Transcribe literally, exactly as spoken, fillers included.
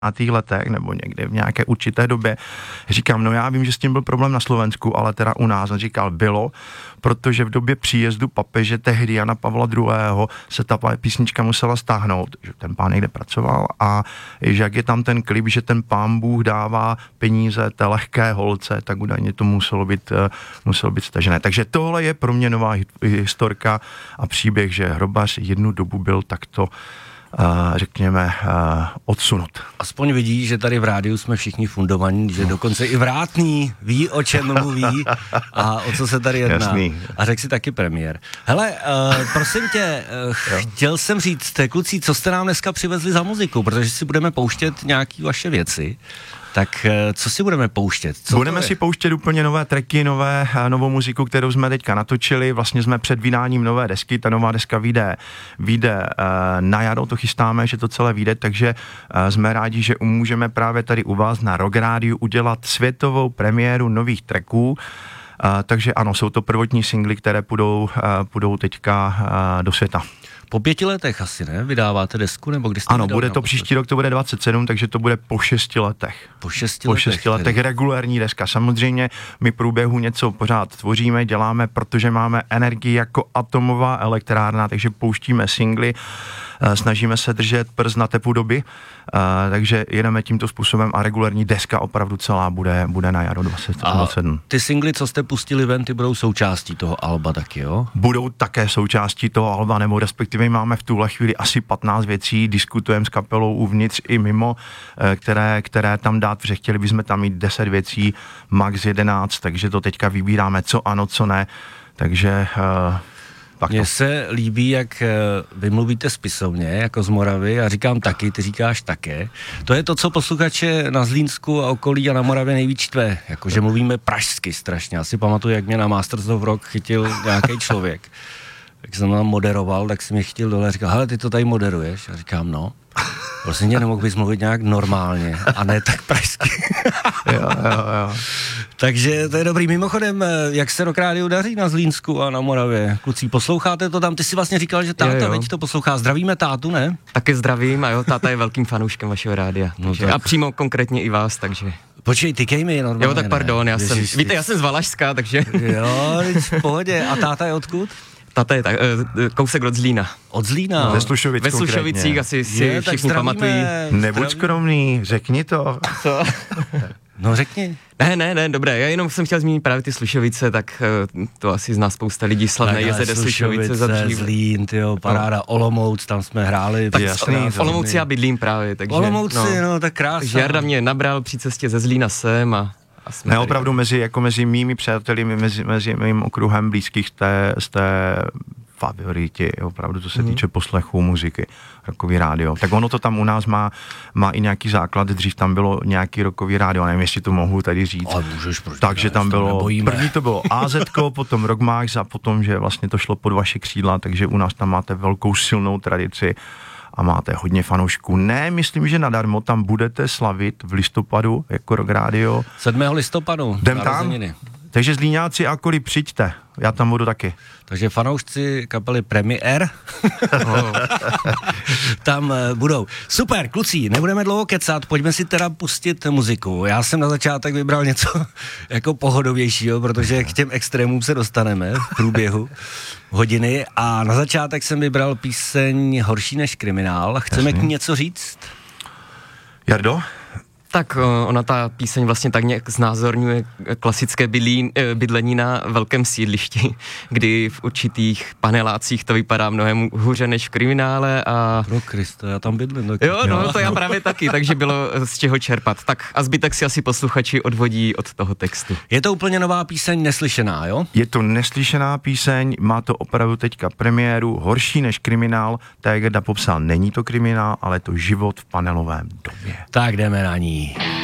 letech nebo někde v nějaké určité době. Říkám, no já vím, že s tím byl problém na Slovensku, ale teda u nás, on říkal, bylo, protože v době příjezdu papeže tehdy Jana Pavla druhého. se ta písnička musela stáhnout, že ten pán někde pracoval a že jak je tam ten klip, že ten pán Bůh dává peníze té lehké holce, tak údajně to muselo být, muselo být stažené. Takže tohle je pro mě nová historka a příběh, že Hrobař jednu dobu byl takto Uh, řekněme, uh, odsunut. Aspoň vidí, že tady v rádiu jsme všichni fundovaní, že dokonce i Vrátný ví, o čem mluví a o co se tady jedná. Jasný. A řekl si taky premiér. Hele, uh, prosím tě, uh, chtěl jsem říct, kluci, co jste nám dneska přivezli za muziku, protože si budeme pouštět nějaký vaše věci. Tak co si budeme pouštět? Co budeme si pouštět úplně nové tracky, nové, novou muziku, kterou jsme teďka natočili. Vlastně jsme před vydáním nové desky, ta nová deska vyjde, vyjde uh, na jaro, to chystáme, že to celé vyjde, takže uh, jsme rádi, že můžeme právě tady u vás na Rock Rádiu udělat světovou premiéru nových tracků. Uh, takže ano, jsou to prvotní singly, které půjdou, uh, půjdou teďka uh, do světa. Po pěti letech asi, ne? Vydáváte desku, nebo kdy jste Ano, bude to příští rok, to bude dvacet sedm, takže to bude po šesti letech. Po šesti po letech. šesti letech regulární deska. Samozřejmě my v průběhu něco pořád tvoříme, děláme, protože máme energii jako atomová elektrárna, takže pouštíme singly, snažíme se držet prst na tepu doby, takže jedeme tímto způsobem a regulární deska opravdu celá bude, bude na jaro dvacet sedm. A ty singly, co jste pustili ven, ty budou součástí toho alba taky, jo? Budou také součástí toho alba, nebo respektive máme v tuhle chvíli asi patnáct věcí, diskutujeme s kapelou uvnitř i mimo, které, které tam dát, protože chtěli bychom tam mít deset věcí, max jedenáct, takže to teďka vybíráme, co ano, co ne, takže... Mně se líbí, jak vy mluvíte spisovně, jako z Moravy, já říkám taky, ty říkáš také. To je to, co posluchače na Zlínsku a okolí a na Moravě nejvíc štve, jakože mluvíme pražsky strašně. Já si pamatuju, jak mě na Masters of Rock chytil nějaký člověk. Jak jsem tam moderoval, tak si mě chytil dole a říkal, hele, ty to tady moderuješ? A říkám, no. Prosím tě, nemohl bys mluvit nějak normálně a ne tak pražsky. jo, jo, jo. Takže to je dobrý. Mimochodem, jak se Rock Rádiu daří na Zlínsku a na Moravě? Kluci, posloucháte to tam? Ty si vlastně říkal, že táta, veď to poslouchá. Zdravíme tátu, ne? Taky zdravím a jo, táta je velkým fanouškem vašeho rádia. No takže, a přímo konkrétně i vás, takže... Počkej, tykej mi normálně. Jo, tak pardon, ne? já jsem, Ježiš, víte, já jsem z Valašska, takže... Jo, v pohodě. A táta je odkud? Táta je tak, kousek od Zlína. Od Zlína? No, ve Slušovic Ve Slušovicích asi si je, všichni pamatují. Nebuď skromný, řekni to. Co? No řekni. Ne, ne, ne, dobré, já jenom jsem chtěl zmínit právě ty Slušovice, tak to asi zná spousta lidí, slavné jezede Slušovice za dřív. Zlín, tyjo, paráda, Olomouc, tam jsme hráli. Tak jasný, v Olomouci já bydlím právě, takže... Olomouci, no, no tak krásně. Takže Jarda mě nabral při cestě ze Zlína sem a... Ne, opravdu mezi, jako mezi mými přáteli, mezi, mezi mým okruhem blízkých jste, jste favoriti, opravdu, co se týče poslechu muziky, rockový rádio. Tak ono to tam u nás má, má i nějaký základ, dřív tam bylo nějaký rockový rádio, nevím, jestli to mohu tady říct. Ale můžeš, proč takže tam bylo, nebojíme. První to bylo á zetko, potom Rockmax a potom, že vlastně to šlo pod vaše křídla, takže u nás tam máte velkou silnou tradici a máte hodně fanoušků. Ne, myslím, že nadarmo tam budete slavit v listopadu jako Rock Radio. sedmého listopadu. Jdem tam. Takže Zlíňáci, akorát přijďte, já tam budu taky. Takže fanoušci kapely Premiér tam uh, budou. Super, kluci, nebudeme dlouho kecat, pojďme si teda pustit muziku. Já jsem na začátek vybral něco jako pohodovějšího, protože k těm extrémům se dostaneme v průběhu hodiny a na začátek jsem vybral píseň Horší než kriminál. Chceme Jasný. K ní něco říct? Jardo? Tak ona ta píseň vlastně tak nějak znázorňuje klasické bydlí, bydlení na velkém sídlišti, kdy v určitých panelácích to vypadá mnohem hůře než v kriminále a... Pro Krista, já tam bydlím. Tak... Jo, no, to já právě taky, takže bylo z čeho čerpat. Tak a zbytek si asi posluchači odvodí od toho textu. Je to úplně nová píseň, neslyšená, jo? Je to neslyšená píseň, má to opravdu teďka premiéru, Horší než kriminál, tak jak Jarda popsal, není to kriminál, ale to život v panelovém domě. Tak jdeme na ní.